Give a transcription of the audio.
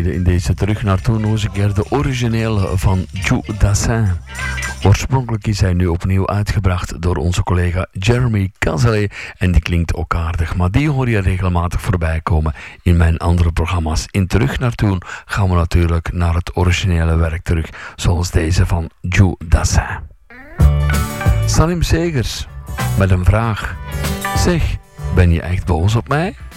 geleden in deze Terug naartoe nog eens een keer de originele van Joe Dassin. Oorspronkelijk is hij nu opnieuw uitgebracht door onze collega Jeremy Cazalet en die klinkt ook aardig, maar die hoor je regelmatig voorbij komen in mijn andere programma's. In Terug naartoe gaan we natuurlijk naar het originele werk terug, zoals deze van Joe Dassin. Salim Segers met een vraag. Zeg, ben je echt boos op mij?